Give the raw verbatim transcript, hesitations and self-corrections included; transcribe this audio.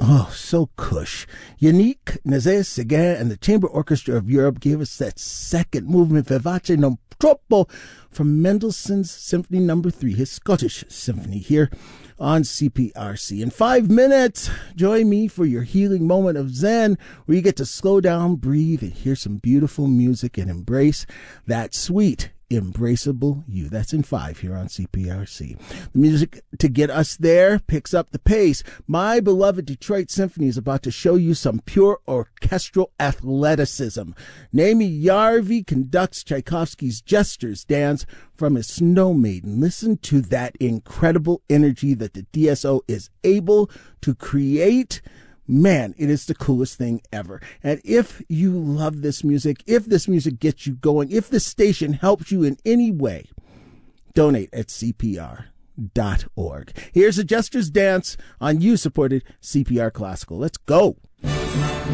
Oh, so cush. Yannick Nézet-Séguin and the Chamber Orchestra of Europe gave us that second movement, Vivace non troppo, from Mendelssohn's Symphony Number Three, his Scottish symphony, here on C P R C. In five minutes, join me for your healing moment of Zen, where you get to slow down, breathe, and hear some beautiful music and embrace that sweet, embraceable you. That's in five here on C P R C. The music to get us there picks up the pace. My beloved Detroit Symphony is about to show you some pure orchestral athleticism. Naomi Yarvi conducts Tchaikovsky's Jester's Dance from his Snow Maiden. Listen to that incredible energy that the D S O is able to create. Man, it is the coolest thing ever. And if you love this music, if this music gets you going, if this station helps you in any way, donate at C P R dot org. Here's a Jester's Dance on you-supported C P R Classical. Let's go.